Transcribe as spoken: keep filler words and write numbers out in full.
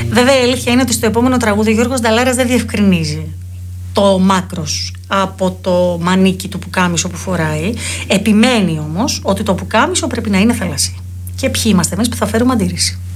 Βέβαια η αλήθεια είναι ότι στο επόμενο τραγούδι ο Γιώργος Νταλάρας δεν διευκρινίζει το μάκρος από το μανίκι του πουκάμισο που φοράει. Επιμένει όμως ότι το πουκάμισο πρέπει να είναι θαλασσί. Και ποιοι είμαστε εμείς που θα φέρουμε αντίρρηση.